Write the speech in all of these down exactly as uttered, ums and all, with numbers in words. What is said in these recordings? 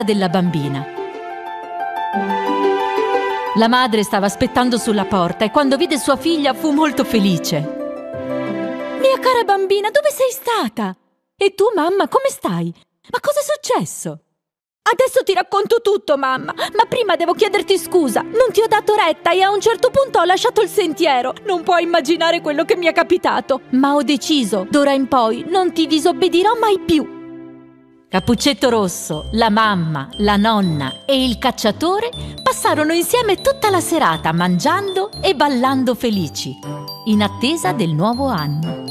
della bambina. La madre stava aspettando sulla porta e quando vide sua figlia fu molto felice. Mia cara bambina, dove sei stata? E tu, mamma, come stai? Ma cosa è successo? Adesso ti racconto tutto, mamma, ma prima devo chiederti scusa. Non ti ho dato retta e a un certo punto ho lasciato il sentiero. Non puoi immaginare quello che mi è capitato. Ma ho deciso, d'ora in poi non ti disobbedirò mai più. Cappuccetto Rosso, la mamma, la nonna e il cacciatore passarono insieme tutta la serata mangiando e ballando felici, in attesa del nuovo anno.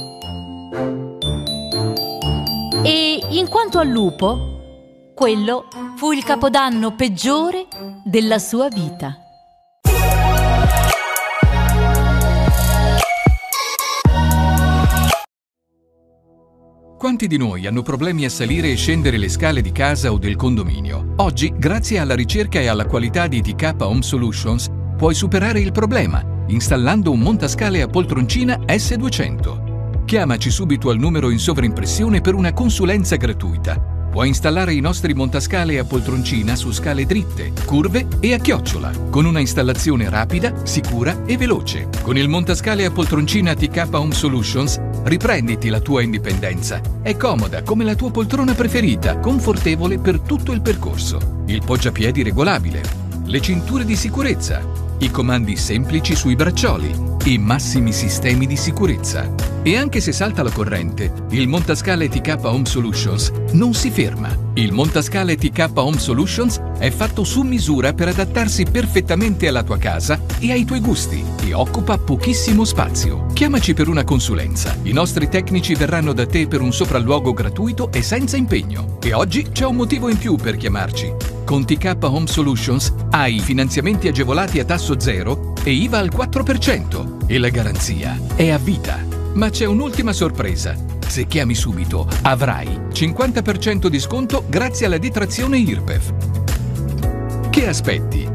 E in quanto al lupo, quello fu il capodanno peggiore della sua vita. Quanti di noi hanno problemi a salire e scendere le scale di casa o del condominio? Oggi, grazie alla ricerca e alla qualità di T K Home Solutions, puoi superare il problema installando un montascale a poltroncina S duecento. Chiamaci subito al numero in sovraimpressione per una consulenza gratuita. Puoi installare i nostri montascale a poltroncina su scale dritte, curve e a chiocciola, con una installazione rapida, sicura e veloce. Con il montascale a poltroncina T K Home Solutions riprenditi la tua indipendenza. È comoda come la tua poltrona preferita, confortevole per tutto il percorso. Il poggiapiedi regolabile, le cinture di sicurezza, i comandi semplici sui braccioli, i massimi sistemi di sicurezza. E anche se salta la corrente, il montascale T K Home Solutions non si ferma. Il montascale T K Home Solutions è fatto su misura per adattarsi perfettamente alla tua casa e ai tuoi gusti e occupa pochissimo spazio. Chiamaci per una consulenza. I nostri tecnici verranno da te per un sopralluogo gratuito e senza impegno. E oggi c'è un motivo in più per chiamarci. Con T K Home Solutions hai finanziamenti agevolati a tasso zero e I V A al quattro per cento e la garanzia è a vita. Ma c'è un'ultima sorpresa. Se chiami subito avrai cinquanta per cento di sconto grazie alla detrazione I R P E F. Che aspetti?